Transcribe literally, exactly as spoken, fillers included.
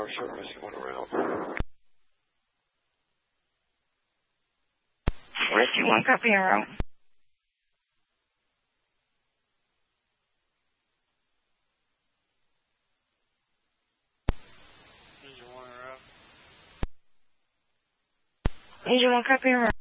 Park Service. You want a route? Rescue one, copy en route. Angel one, copy en route.